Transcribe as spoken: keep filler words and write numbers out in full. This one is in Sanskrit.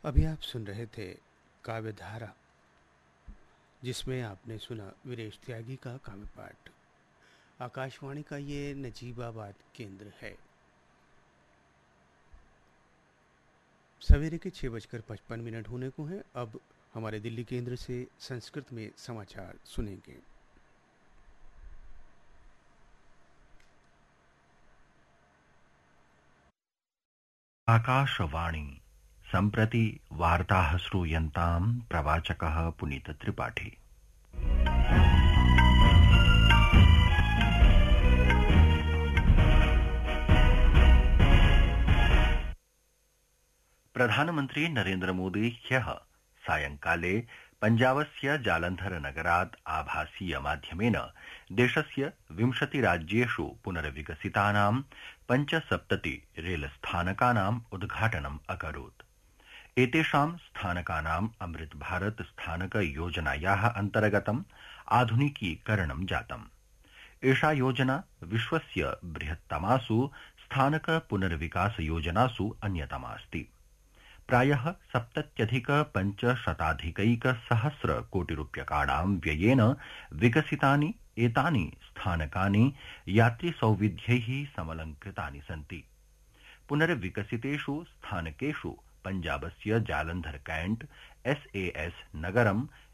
अभी आप सुन रहे थे काव्यधारा, जिसमें आपने सुना वीरेश त्यागी का काव्य पाठ। आकाशवाणी का ये नजीबाबाद केंद्र है। सवेरे के छः बजकर पचपन मिनट होने को हैं। अब हमारे दिल्ली केंद्र से संस्कृत में समाचार सुनेंगे। आकाशवाणी सम्प्रति वार्ताः श्रूयन्ताम् प्रवाचकः पुनीत त्रिपाठी। प्रधानमन्त्री नरेन्द्र मोदी ह्यः सायंकाले पञ्जाबस्य जालन्धर नगरात् आभासीय माध्यमेन देशस्य विंशति राज्येषु पुनर्विकसितानां पञ्चसप्तति रेलस्थानकानाम् उद्घाटनम् अकरोत्। एतेषां स्थानकानाम् अमृत भारत स्थानक योजनायाः अन्तर्गतम् आधुनिकीकरणं जातम्। एषा योजना विश्वस्य बृहत्तमासु स्थानक पुनर्विकास योजनासु अन्यतमास्ति। प्रायः सप्तत्यधिक पञ्चशताधिकैक सहस्र कोटिरूप्यकाणां व्ययेन विकसितानि एतानि स्थानकानि यात्रिसौविध्यैः समलङ्कृतानि सन्ति। पुनर्विकसितेषु स्थानकेषु पञ्जाबस्य Jalandhar cantt, S A S नगरम्,